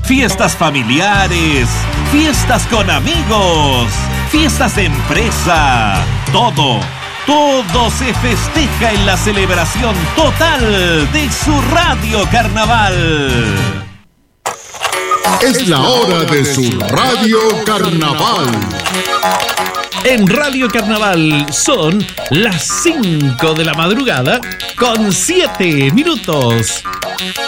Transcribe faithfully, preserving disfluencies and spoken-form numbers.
fiestas familiares, fiestas con amigos, fiestas de empresa, todo, todo se festeja en la celebración total de su Radio Carnaval. Es la hora de su Radio Carnaval. En Radio Carnaval son las cinco de la madrugada con siete minutos.